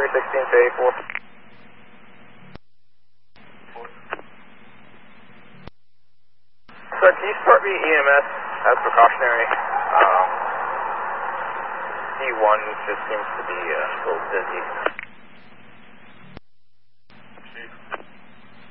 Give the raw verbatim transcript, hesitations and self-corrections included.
three sixteen to eight four. Sir, can you start me E M S as precautionary? Um, D one just seems to be uh, a little busy.